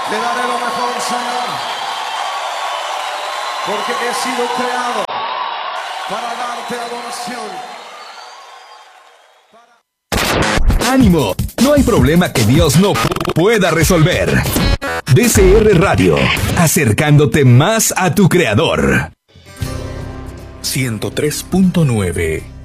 Te daré lo mejor, Señor, porque he sido creado para darte adoración. ¡Ánimo! No hay problema que Dios no pueda resolver. DCR Radio, acercándote más a tu Creador. 103.9